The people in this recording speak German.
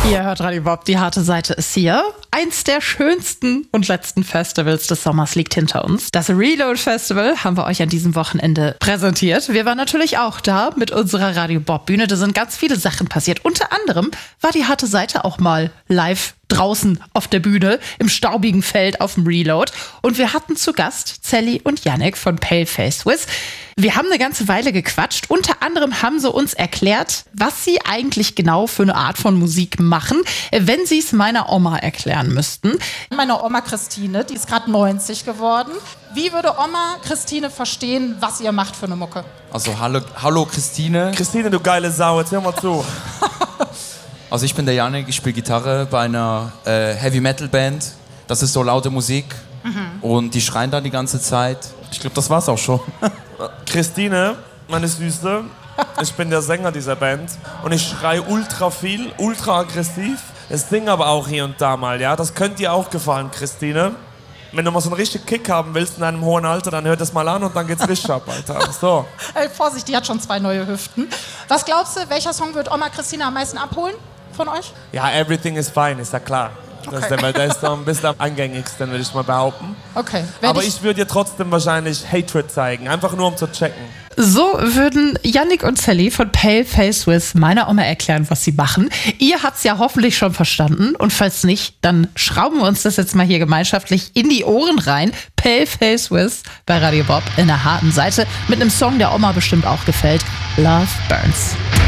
Ihr hört Radio Bob, die harte Seite ist hier. Eins der schönsten und letzten Festivals des Sommers liegt hinter uns. Das Reload Festival haben wir euch an diesem Wochenende präsentiert. Wir waren natürlich auch da mit unserer Radio Bob Bühne. Da sind ganz viele Sachen passiert. Unter anderem war die harte Seite auch mal live draußen auf der Bühne im staubigen Feld auf dem Reload. Und wir hatten zu Gast Sally und Yannick von Paleface Swiss. Wir haben eine ganze Weile gequatscht. Unter anderem haben sie uns erklärt, was sie eigentlich genau für eine Art von Musik machen, wenn sie es meiner Oma erklären müssten. Meine Oma Christine, die ist gerade 90 geworden. Wie würde Oma Christine verstehen, was ihr macht für eine Mucke? Also hallo Christine. Christine, du geile Sau, jetzt hör mal zu. Also ich bin der Yannick, ich spiele Gitarre bei einer Heavy-Metal-Band. Das ist so laute Musik und die schreien da die ganze Zeit. Ich glaube, das war's auch schon. Christine, meine Süße, ich bin der Sänger dieser Band und ich schreie ultra viel, ultra aggressiv. Ich singe aber auch hier und da mal, ja. Das könnte dir auch gefallen, Christine. Wenn du mal so einen richtigen Kick haben willst in einem hohen Alter, dann hör das mal an und dann geht's richtig ab, Alter. So. Ey, Vorsicht, die hat schon 2 neue Hüften. Was glaubst du, welcher Song wird Oma Christine am meisten abholen von euch? Ja, Everything is Fine, ist ja klar. Okay. Der ist doch ein bisschen am eingängigsten, würde ich mal behaupten. Okay. Aber ich würde dir trotzdem wahrscheinlich Hatred zeigen, einfach nur um zu checken. So würden Yannick und Sally von Paleface Swiss meiner Oma erklären, was sie machen. Ihr habt's ja hoffentlich schon verstanden. Und falls nicht, dann schrauben wir uns das jetzt mal hier gemeinschaftlich in die Ohren rein. Paleface Swiss bei Radio Bob in der harten Seite mit einem Song, der Oma bestimmt auch gefällt. Love Burns.